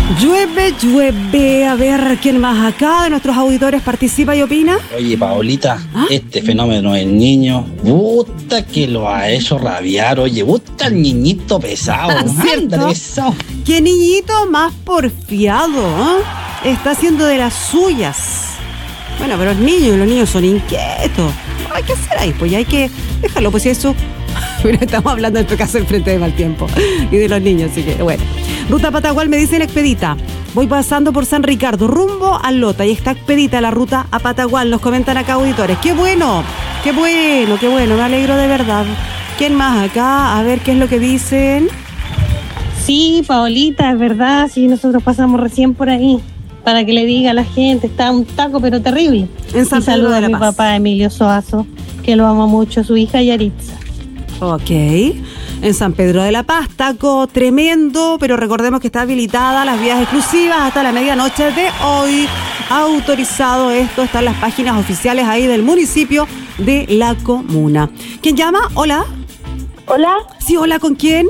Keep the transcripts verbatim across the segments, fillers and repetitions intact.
Llueve, llueve. A ver, ¿quién más acá de nuestros auditores participa y opina? Oye, Paolita, ¿Ah? este fenómeno del niño, puta que lo ha hecho rabiar. Oye, puta el niñito pesado. ¿Cierto? Anda, pesado. ¿Qué niñito más porfiado? ¿Eh? Está haciendo de las suyas. Bueno, pero es niño y los niños son inquietos. Hay que hacer ahí, pues ya hay que dejarlo, pues si eso... Mira, estamos hablando en tu caso del Frente de Mal Tiempo y de los niños, así que bueno. Ruta Patagual, me dice en Expedita. Voy pasando por San Ricardo, rumbo a Lota, y está expedita la ruta a Patagual. Nos comentan acá auditores. ¡Qué bueno! ¡Qué bueno! ¡Qué bueno! Me alegro de verdad. ¿Quién más acá? A ver qué es lo que dicen. Sí, Paolita, es verdad. Sí, nosotros pasamos recién por ahí. Para que le diga a la gente, está un taco pero terrible. En San y saludo Pedro de a la mi Paz. papá Emilio Soazo, que lo ama mucho, su hija Yaritza. Ok. En San Pedro de la Paz, taco tremendo, pero recordemos que está habilitada las vías exclusivas hasta la medianoche de hoy. Autorizado esto, está en las páginas oficiales ahí del municipio de la comuna. ¿Quién llama? Hola. Hola, Sí, hola, ¿con quién?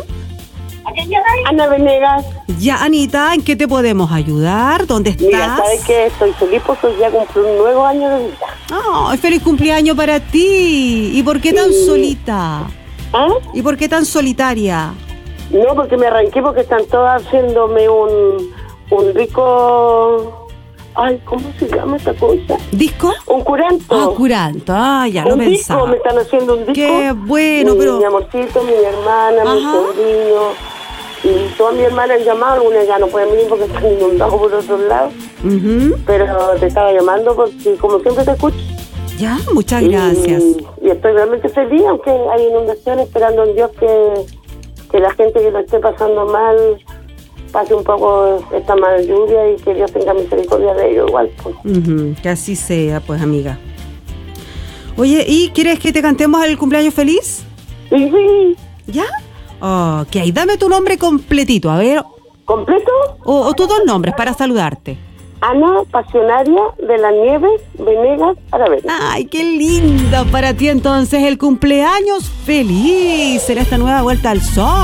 Ana Venegas. Ya, Anita, ¿en qué te podemos ayudar? ¿Dónde estás? Mira, ¿sabes qué? Estoy feliz porque hoy ya cumplí un nuevo año de vida. ¡Oh, feliz cumpleaños para ti! ¿Y por qué tan Sí. solita? ¿Ah? ¿Y por qué tan solitaria? No, porque me arranqué porque están todas haciéndome un, un rico... Ay, ¿cómo se llama esta cosa? ¿Disco? Un curanto. Ah, curanto. Ah, ya lo un pensaba. disco, me están haciendo un disco. Qué bueno, mi, pero... Mi amorcito, mi hermana, mi Ajá. sobrino. Y todas mis hermanas han llamado, algunas ya no pueden venir porque están inundados por otros lados. Ujú. Pero te estaba llamando porque como siempre te escucho. Ya, muchas gracias. Y, y estoy realmente feliz, aunque hay inundaciones, esperando en Dios que, que la gente que lo esté pasando mal pase un poco esta mala lluvia y que Dios tenga misericordia de ellos igual. Pues. Ujú, que así sea, pues, amiga. Oye, ¿y quieres que te cantemos el cumpleaños feliz? Sí, sí. ¿Ya? Ok, dame tu nombre completito, a ver. ¿Completo? O, o tus dos nombres para saludarte. Ana Pasionaria de la Nieve Venegas Aravena. Ay, qué lindo para ti entonces el cumpleaños feliz en esta nueva vuelta al sol.